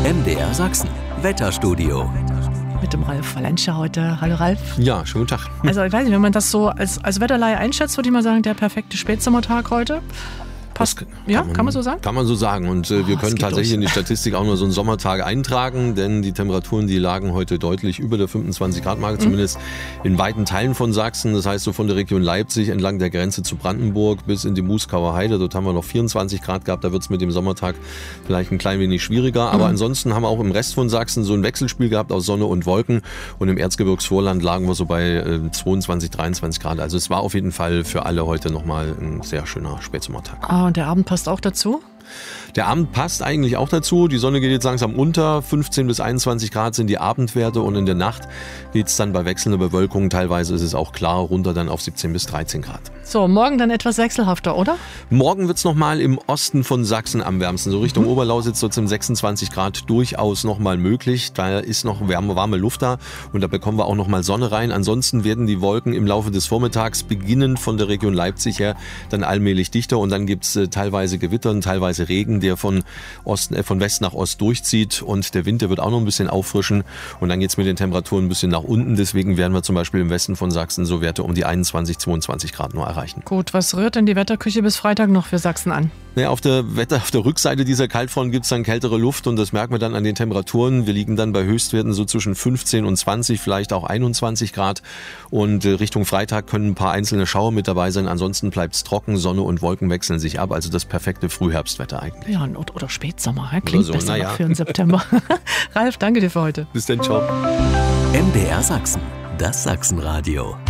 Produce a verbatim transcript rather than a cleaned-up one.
M D R Sachsen, Wetterstudio. Mit dem Ralf Valenscher heute. Hallo Ralf. Ja, schönen guten Tag. Also ich weiß nicht, wenn man das so als, als Wetterlaie einschätzt, würde ich mal sagen, der perfekte Spätsommertag heute. Passt, kann, ja, kann man, kann man so sagen? Kann man so sagen. Und äh, wir Oh, können tatsächlich los. in die Statistik auch nur so einen Sommertag eintragen, denn die Temperaturen, die lagen heute deutlich über der fünfundzwanzig Grad Marke, mhm. zumindest in weiten Teilen von Sachsen. Das heißt, so von der Region Leipzig entlang der Grenze zu Brandenburg bis in die Muskauer Heide. Dort haben wir noch vierundzwanzig Grad gehabt. Da wird es mit dem Sommertag vielleicht ein klein wenig schwieriger. Aber mhm. ansonsten haben wir auch im Rest von Sachsen so ein Wechselspiel gehabt aus Sonne und Wolken. Und im Erzgebirgsvorland lagen wir so bei äh, zweiundzwanzig, dreiundzwanzig Grad. Also es war auf jeden Fall für alle heute nochmal ein sehr schöner Spätsommertag. Ah, und der Abend passt auch dazu? Der Abend passt eigentlich auch dazu. Die Sonne geht jetzt langsam unter. fünfzehn bis einundzwanzig Grad sind die Abendwerte und in der Nacht geht es dann bei wechselnder Bewölkung, teilweise ist es auch klar, runter dann auf siebzehn bis dreizehn Grad. So, morgen dann etwas wechselhafter, oder? Morgen wird es nochmal im Osten von Sachsen am wärmsten. So Richtung mhm. Oberlausitz, dort sind sechsundzwanzig Grad durchaus nochmal möglich. Da ist noch wärme, warme Luft da und da bekommen wir auch nochmal Sonne rein. Ansonsten werden die Wolken im Laufe des Vormittags, beginnend von der Region Leipzig her, dann allmählich dichter und dann gibt es äh, teilweise Gewitter und teilweise Regen, der von, Osten, äh, von West nach Ost durchzieht und der Wind, der wird auch noch ein bisschen auffrischen und dann geht es mit den Temperaturen ein bisschen nach unten. Deswegen werden wir zum Beispiel im Westen von Sachsen so Werte um die einundzwanzig, zweiundzwanzig Grad nur erreichen. Gut, was rührt denn die Wetterküche bis Freitag noch für Sachsen an? Ja, auf der Wetter, auf der Rückseite dieser Kaltfront gibt es dann kältere Luft und das merken wir dann an den Temperaturen. Wir liegen dann bei Höchstwerten so zwischen fünfzehn und zwanzig, vielleicht auch einundzwanzig Grad und äh, Richtung Freitag können ein paar einzelne Schauer mit dabei sein. Ansonsten bleibt es trocken, Sonne und Wolken wechseln sich ab, also das perfekte Frühherbstwetter eigentlich. Ja, oder, oder Spätsommer, ja? Klingt oder so, besser ja. für den September. Ralf, danke dir für heute. Bis dann, ciao. M D R Sachsen, das Sachsenradio.